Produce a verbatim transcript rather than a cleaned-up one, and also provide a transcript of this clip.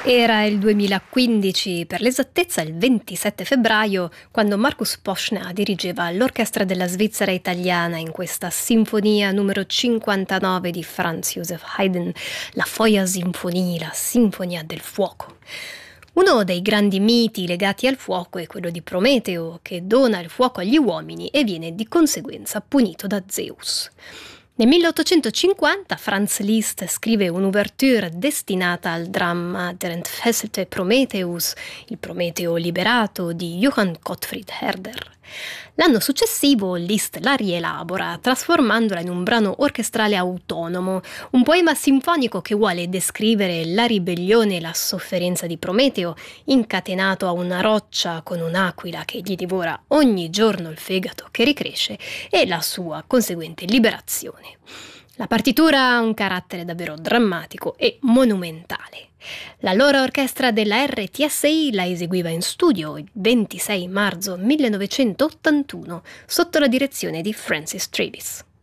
Era il duemilaquindici, per l'esattezza il ventisette febbraio, quando Markus Poschner dirigeva l'Orchestra della Svizzera Italiana in questa sinfonia numero cinquantanove di Franz Joseph Haydn, la Feuersinfonie, la Sinfonia del fuoco. Uno dei grandi miti legati al fuoco è quello di Prometeo, che dona il fuoco agli uomini e viene di conseguenza punito da Zeus. Nel milleottocentocinquanta Franz Liszt scrive un'ouverture destinata al dramma Der entfesselte Prometheus, il Prometeo liberato di Johann Gottfried Herder. L'anno successivo Liszt la rielabora, trasformandola in un brano orchestrale autonomo, un poema sinfonico che vuole descrivere la ribellione e la sofferenza di Prometeo, incatenato a una roccia con un'aquila che gli divora ogni giorno il fegato che ricresce e la sua conseguente liberazione. La partitura ha un carattere davvero drammatico e monumentale. L'allora orchestra della R T S I la eseguiva in studio il ventisei marzo millenovecentottantuno sotto la direzione di Francis Travis.